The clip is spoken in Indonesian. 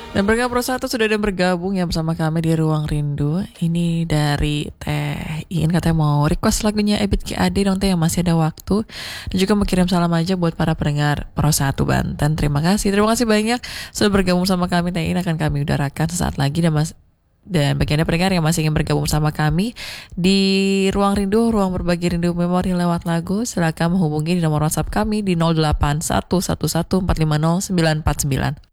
Dan Bergabung Pro 1 sudah ada bergabung ya bersama kami di Ruang Rindu. Ini dari Teh Iin, katanya mau request lagunya Ebit GAD dong Teh, yang masih ada waktu. Dan juga mau kirim salam aja buat para pendengar Pro 1 Banten. Terima kasih banyak sudah bergabung sama kami. Teh Iin akan kami udarakan sesaat lagi, dan bagi Anda pendengar yang masih ingin bergabung sama kami di Ruang Rindu, ruang berbagi rindu memori lewat lagu, silakan menghubungi di nomor WhatsApp kami di 08111450 949.